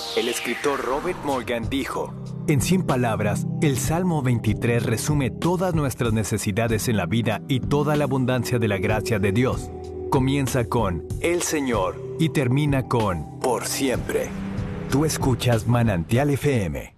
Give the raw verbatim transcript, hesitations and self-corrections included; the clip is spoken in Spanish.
El escritor Robert Morgan dijo: en cien palabras, el Salmo veintitrés resume todas nuestras necesidades en la vida y toda la abundancia de la gracia de Dios. Comienza con El Señor y termina con Por siempre. Tú escuchas Manantial F M.